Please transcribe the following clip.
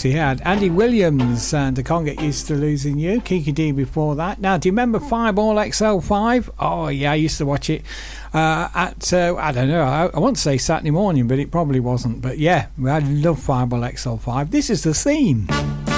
he had. Andy Williams and I Can't Get Used to Losing You. Kiki D before that. Now, do you remember Fireball XL5? Oh, yeah, I used to watch it at, I don't know, I want to say Saturday morning, but it probably wasn't. But yeah, I love Fireball XL5. This is the theme.